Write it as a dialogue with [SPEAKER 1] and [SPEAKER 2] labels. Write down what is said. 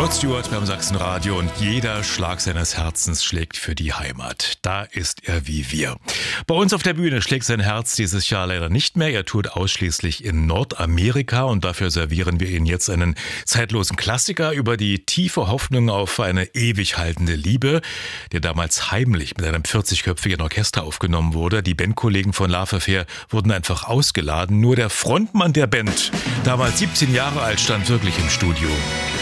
[SPEAKER 1] Rod Stewart beim Sachsenradio und jeder Schlag seines Herzens schlägt für die Heimat. Da ist er wie wir. Bei uns auf der Bühne schlägt sein Herz dieses Jahr leider nicht mehr. Er tourt ausschließlich in Nordamerika und dafür servieren wir Ihnen jetzt einen zeitlosen Klassiker über die tiefe Hoffnung auf eine ewig haltende Liebe, der damals heimlich mit einem 40-köpfigen Orchester aufgenommen wurde. Die Bandkollegen von Love Affair wurden einfach ausgeladen. Nur der Frontmann der Band, damals 17 Jahre alt, stand wirklich im Studio.